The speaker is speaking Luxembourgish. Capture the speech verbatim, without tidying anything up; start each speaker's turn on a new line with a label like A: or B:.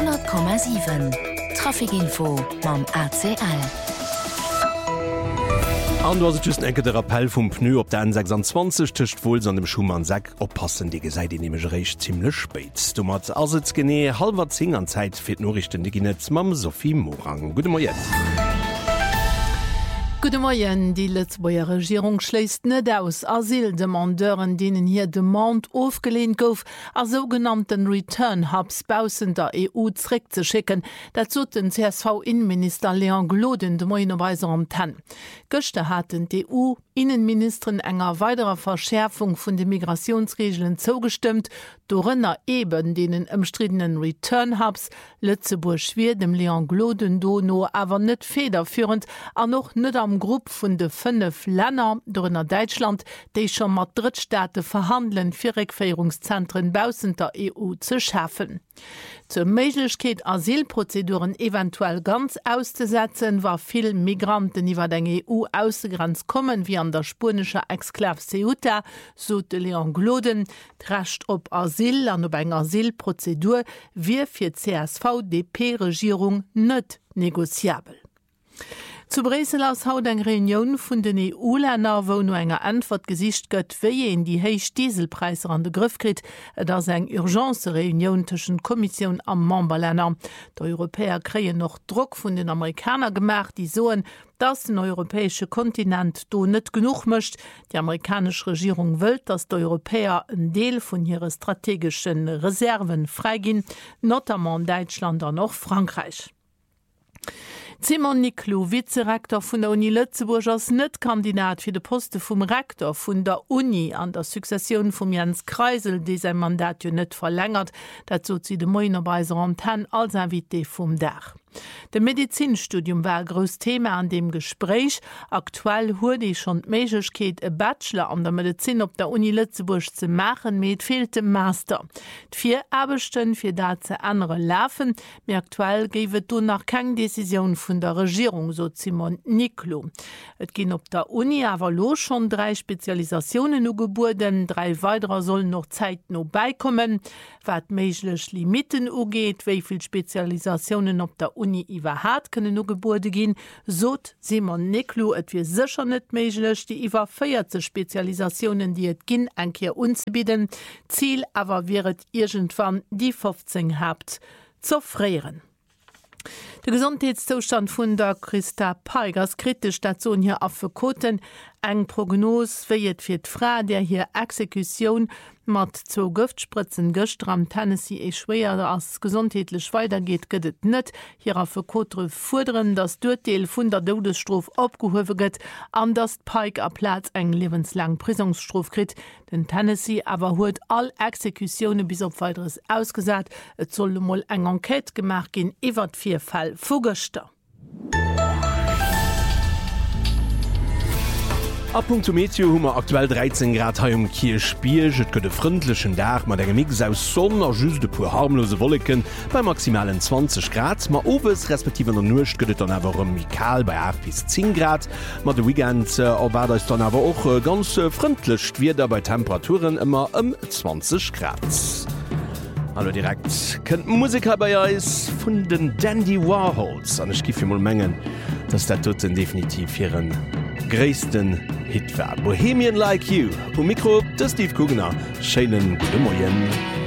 A: hundert Komma sieben Trafikinfo mam A C L.
B: An du just enke der Appell vum Pneu op der N sechsundzwanzig tischcht wohl an dem Schumann Sack oppassen die Gesäide nämlich recht ziemlich spät. Du mat as gené halber zing an Zeit fir Norrichten die Ginetz mam Sophie Morang. Gute Morgen.
C: Gute Morgen, die Lützbauer Regierung schläst net aus Asildemandeuren, denen hier Demand aufgelehnt gouf, a sogenannten Return Hubs bausen der E U zurück zu schicken. Dazu den C S V-Innenminister Leon Gloden de Moinerweiser am Ten. Göchte hatten die E U-Innenministerin enger weiterer Verschärfung von den Migrationsregeln zugestimmt, dorinner eben denen umstrittenen Return Hubs Lützeburg schwer dem Leon Gloden dono aber net federführend, an noch net am Grupp vun de fünf Länder donner Deutschland, déi schon mat Drittstaate verhandeln fir Rückfeierungszentren bausen der E U zu schaffen. Zur Möglichkeit Asylprozeduren eventuell ganz auszusetzen, war viel Migranten iwwer den E U-Außengrenz kommen wie an der spanische Exklave Ceuta, so de Leon Gloden, recht op Asyl an op eng Asylprozedur wie fir C S V-D P-Regierung net negoziabel. Zu Bresel aus haut eng Reunion vun den E U-Länner, wo no enger Antwort gesicht gëtt, wéi en die héich Dieselpreise an de Griff krit, dats eng Urgencereunion tschen Kommission am Memberlänner. Der Europäer kreien noch Druck vun den Amerikaner gemacht, die soen, dass den europäische Kontinent do net genug mischt. Die amerikanische Regierung will, dass die Europäer einen Deel von ihre strategischen Reserven freigin, notamment Deutschland und auch Frankreich. Simon Niclou, Vizerektor vun der Uni Lützeburg, ass net Kandidat fir de Poste vum Rektor vun der Uni an der Sukzession vum Jens Kreisel, déi sein Mandat jo net verlängert, dazu zi de Moinerbeiser am Ten als Invité vum Dach. De Medizinstudium war grös Thema an dem Gespräch. Aktuell huet ich schon d'Meigkeet e Bachelor an der Medizin op der Uni Lützeburg ze machen, met fehlte Master. D'vier Abechten fir dat ze andere laufen, mir aktuell gewet du nach keng Decision vun der Regierung, so Simon Niclou. Et ginn op der Uni awer lo schon drei Spezialisationen ugeburden, drei weiterer sollen noch Zeit no beikommen, wat meiglech Limiten ugeet, wéiviel Spezialisationen op der Uni iwwer hat kënne no Geburte gin, sot Simon Niclou, et wie sicher net meiglech die iwwer feierte Spezialisationen, die et ginn enkeer unzubieden. Ziel awer wäret irgendwann die fünfzehn habt zerfrieren. Der Gesundheitszustand vun der Christa Peigers kritisch dazu hier afkoten eng Prognos wéiet fir d'Fra, der hier Exekution mat zo Giftspritzen gëcht am Tennessee e schwéer ass gesundheitlich weitergeht gëdet net. Hier afkotre fuderen, dats d'Urteil vun der Todesstrof opgehowe gëtt, an dass Pike a Platz eng lebenslang Prisungsstrof krit. Den Tennessee awer huet all Exekutionen bis op weiteres ausgesat. Et soll moll eng Enquete gemacht gin iwwer vier Fall Fugerster.
B: A Punkt Meteo hummer aktuell dreizehn Grad ha um Kirchspiel, et gëtt de frindlechen Dach mat engem Mix aus Sonn a just de pur harmlose Wolleken bei maximalen zwanzig Grad, ma owes respektive der Nucht gëtt dann awer um Mikal bei acht bis zehn Grad, mat de Weekend erwer äh, dann awer och äh, ganz äh, frindlecht wie da bei Temperaturen immer um zwanzig Grad. Hallo direkt könnt Musiker bei eis vun den Dandy Warhols an Skifirmol mengen, dats der toten definitiv hireieren gréisten Hitwer. Bohemian Like You. O Mikro de Steve Kugner, Scheinen Grimmerien.